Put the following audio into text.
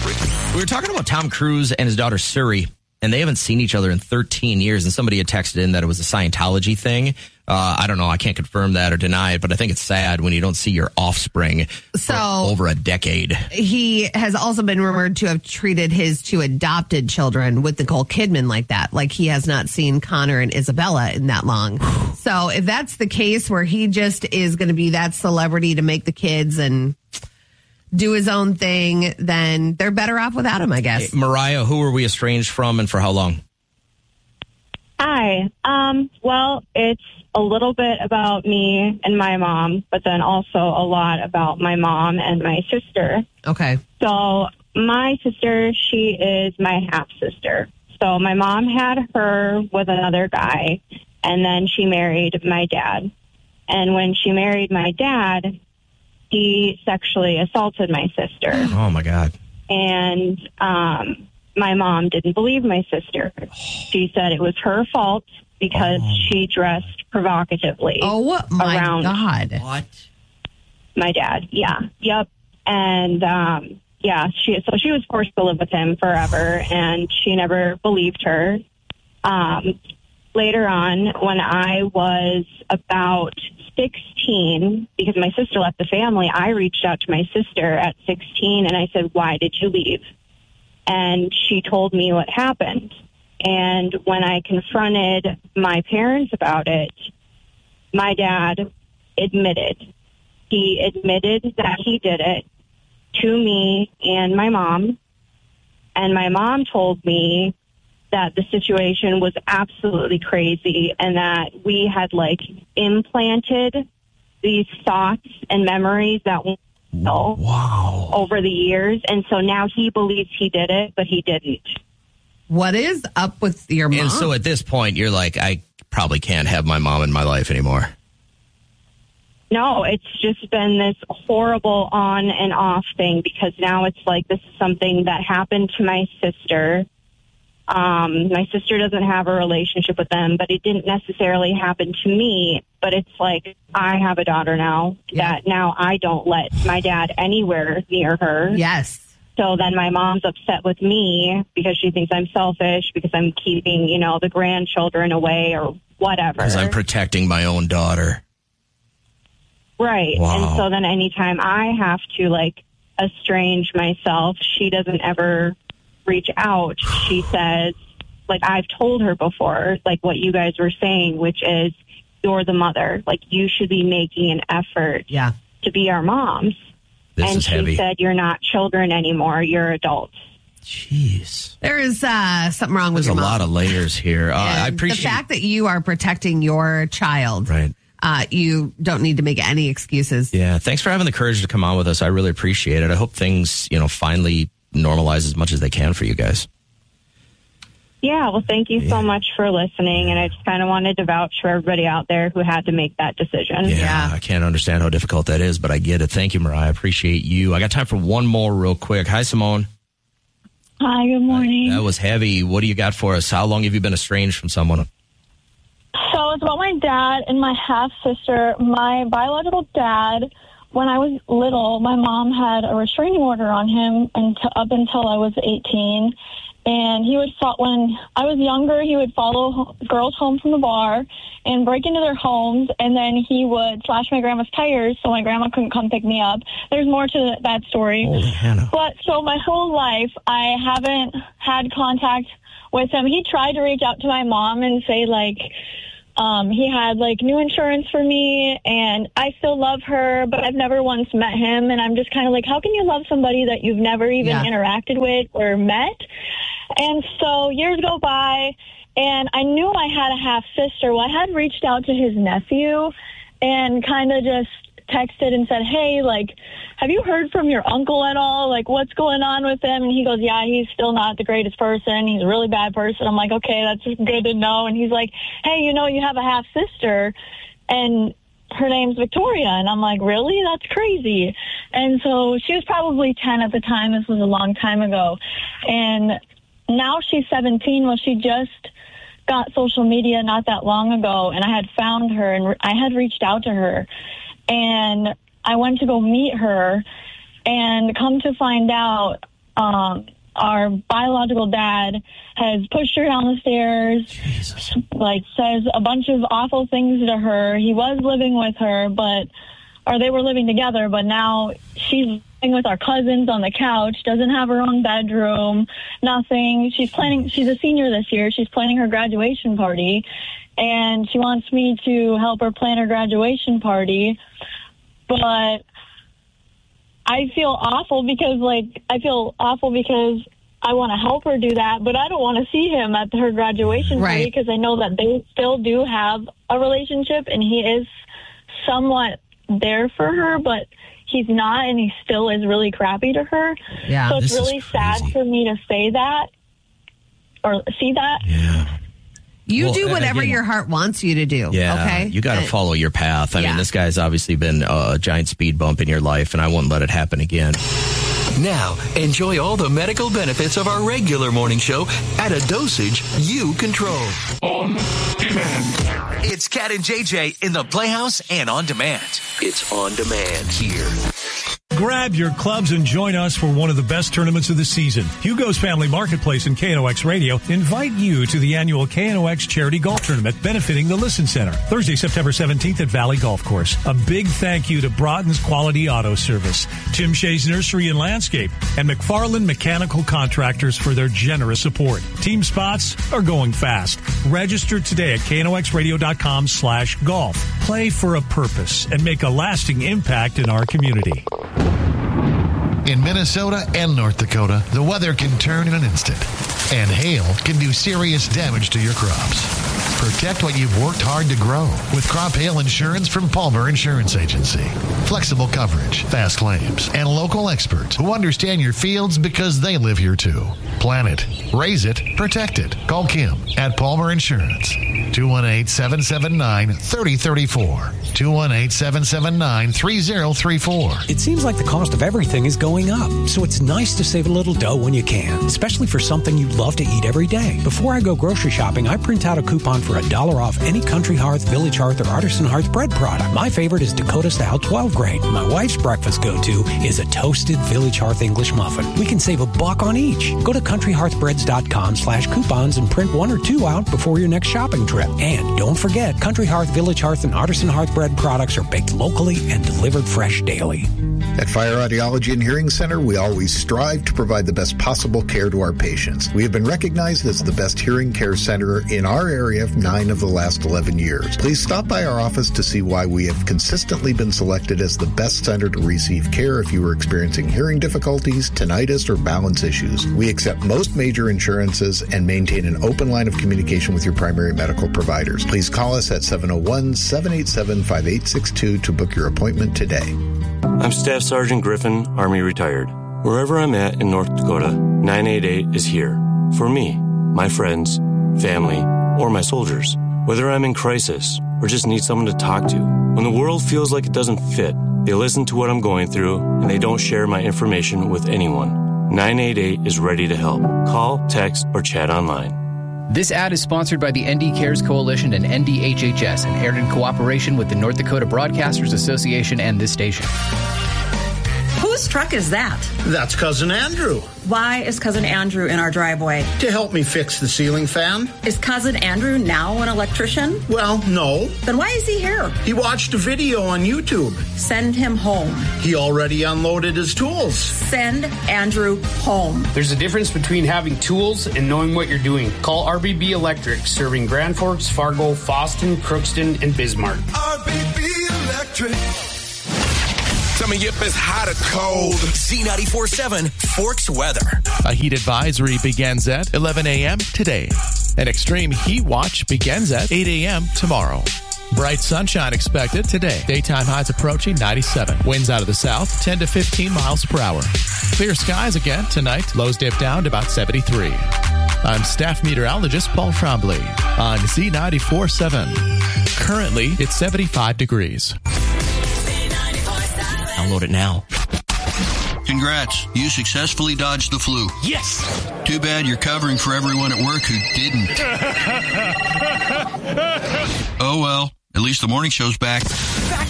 We were talking about Tom Cruise and his daughter Suri, and they haven't seen each other in 13 years. And somebody had texted in that it was a Scientology thing. I don't know. I can't confirm that or deny it, but I think it's sad when you don't see your offspring for over a decade. He has also been rumored to have treated his two adopted children with Nicole Kidman like that. Like he has not seen Connor and Isabella in that long. So if that's the case where he just is going to be that celebrity to make the kids and do his own thing, then they're better off without him, I guess. Hey, Mariah, who were we estranged from and for how long? Hi. Well, it's a little bit about me and my mom, but then also a lot about my mom and my sister. Okay. So my sister, she is my half-sister. So my mom had her with another guy, and then she married my dad. And when she married my dad, he sexually assaulted my sister. Oh, my God. And my mom didn't believe my sister. She said it was her fault because she dressed provocatively. Oh, my around God. What? My dad, yeah. Yep. And, she was forced to live with him forever, and she never believed her. Later on, when I was about 16, because my sister left the family, I reached out to my sister at 16, and I said, "Why did you leave?" And she told me what happened. And when I confronted my parents about it, my dad admitted. He admitted that he did it to me and my mom. And my mom told me that the situation was absolutely crazy and that we had, implanted these thoughts and memories that we over the years. And so now he believes he did it, but he didn't. What is up with your mom? And so at this point, you're like, I probably can't have my mom in my life anymore. No, it's just been this horrible on and off thing because now it's like this is something that happened to my sister. My sister doesn't have a relationship with them, but it didn't necessarily happen to me. But it's like I have a daughter now that now I don't let my dad anywhere near her. Yes. So then my mom's upset with me because she thinks I'm selfish because I'm keeping, the grandchildren away or whatever. Because I'm protecting my own daughter. Right. Wow. And so then anytime I have to, estrange myself, she doesn't ever reach out. She says, I've told her before, what you guys were saying, which is you're the mother. You should be making an effort to be our moms. This and is heavy. She said, you're not children anymore. You're adults. Jeez. There is something wrong with your mom. There's a lot of layers here. I appreciate the fact that you are protecting your child. Right. You don't need to make any excuses. Yeah. Thanks for having the courage to come on with us. I really appreciate it. I hope things, finally normalize as much as they can for you guys. Yeah, well, thank you so much for listening, and I just kind of wanted to vouch for everybody out there who had to make that decision. Yeah, I can't understand how difficult that is, but I get it. Thank you, Mariah. I appreciate you. I got time for one more real quick. Hi, Simone. Hi, good morning. That was heavy. What do you got for us? How long have you been estranged from someone? So it's about my dad and my half-sister. My biological dad, when I was little, my mom had a restraining order on him up until I was 18. And when I was younger, he would follow girls home from the bar and break into their homes. And then he would slash my grandma's tires so my grandma couldn't come pick me up. There's more to that story. Holy Hannah. But so my whole life, I haven't had contact with him. He tried to reach out to my mom and say, he had new insurance for me and I still love her, but I've never once met him. And I'm just kind of how can you love somebody that you've never even interacted with or met? And so years go by and I knew I had a half sister. Well, I had reached out to his nephew and kind of just texted and said, hey, have you heard from your uncle at all? What's going on with him? And he goes, yeah, he's still not the greatest person. He's a really bad person. I'm like, okay, that's good to know. And he's like, hey, you have a half sister and her name's Victoria. And I'm like, really? That's crazy. And so she was probably 10 at the time. This was a long time ago. And now she's 17. Well, she just got social media not that long ago. And I had found her and I had reached out to her. And I went to go meet her, and come to find out, our biological dad has pushed her down the stairs, Jesus. Like says a bunch of awful things to her. He was living with her, or they were living together, but now she's living with our cousins on the couch, doesn't have her own bedroom, nothing. She's a senior this year. She's planning her graduation party, and she wants me to help her plan her graduation party. But I feel awful because I want to help her do that, but I don't want to see him at her graduation party because I know that they still do have a relationship, and he is somewhat there for her, but he's not, and he still is really crappy to her. Yeah, so it's really sad for me to say that or see that. Yeah. You do whatever your heart wants you to do. Yeah, okay? You got to follow your path. I mean, this guy's obviously been a giant speed bump in your life, and I won't let it happen again. Now, enjoy all the medical benefits of our regular morning show at a dosage you control. On demand. It's Cat and JJ in the Playhouse and on demand. It's on demand here. Grab your clubs and join us for one of the best tournaments of the season. Hugo's Family Marketplace and KNOX Radio invite you to the annual KNOX Charity Golf Tournament benefiting the Listen Center. Thursday, September 17th at Valley Golf Course. A big thank you to Broughton's Quality Auto Service, Tim Shea's Nursery and Landscape, and McFarland Mechanical Contractors for their generous support. Team spots are going fast. Register today at knoxradio.com/golf. Play for a purpose and make a lasting impact in our community. In Minnesota and North Dakota, the weather can turn in an instant, and hail can do serious damage to your crops. Protect what you've worked hard to grow with crop hail insurance from Palmer Insurance Agency. Flexible coverage, fast claims, and local experts who understand your fields because they live here too. Plan it, raise it, protect it. Call Kim at Palmer Insurance. 218-779-3034. 218-779-3034. It seems like the cost of everything is going up, so it's nice to save a little dough when you can, especially for something you love to eat every day. Before I go grocery shopping, I print out a coupon for $1 off any Country Hearth, Village Hearth, or Artisan Hearth bread product. My favorite is Dakota Style 12 grain. My wife's breakfast go-to is a toasted Village Hearth English muffin. We can save $1 on each. Go to countryhearthbreads.com/coupons and print 1 or 2 out before your next shopping trip. And don't forget, Country Hearth, Village Hearth, and Artisan Hearth bread products are baked locally and delivered fresh daily. At Fire Audiology and Hearing Center, we always strive to provide the best possible care to our patients. We have been recognized as the best hearing care center in our area 9 of the last 11 years. Please stop by our office to see why we have consistently been selected as the best center to receive care if you are experiencing hearing difficulties, tinnitus, or balance issues. We accept most major insurances and maintain an open line of communication with your primary medical providers. Please call us at 701-787-5862 to book your appointment today. I'm Staff Sergeant Griffin, Army retired. Wherever I'm at in North Dakota, 988 is here. For me, my friends, family, or my soldiers. Whether I'm in crisis or just need someone to talk to. When the world feels like it doesn't fit, they listen to what I'm going through and they don't share my information with anyone. 988 is ready to help. Call, text, or chat online. This ad is sponsored by the ND Cares Coalition and NDHHS and aired in cooperation with the North Dakota Broadcasters Association and this station. Whose truck is that? That's Cousin Andrew. Why is Cousin Andrew in our driveway? To help me fix the ceiling fan. Is Cousin Andrew now an electrician? Well, no. Then why is he here? He watched a video on YouTube. Send him home. He already unloaded his tools. Send Andrew home. There's a difference between having tools and knowing what you're doing. Call RBB Electric, serving Grand Forks, Fargo, Fosston, Crookston, and Bismarck. RBB Electric. Tell me if it's hot or cold. Z94.7 Forks weather. A heat advisory begins at 11 a.m. today. An extreme heat watch begins at 8 a.m. tomorrow. Bright sunshine expected today. Daytime highs approaching 97. Winds out of the south, 10 to 15 miles per hour. Clear skies again tonight. Lows dip down to about 73. I'm staff meteorologist Paul Trombley on Z94.7. Currently, it's 75 degrees. Download it now. Congrats. You successfully dodged the flu. Yes! Too bad you're covering for everyone at work who didn't. Oh well, at least the morning show's back.